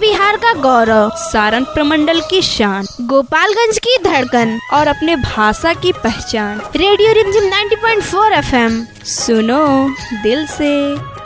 बिहार का गौरव, सारण प्रमंडल की शान, गोपालगंज की धड़कन और अपने भाषा की पहचान। रेडियो रिमझिम 90.4 FM। सुनो दिल से।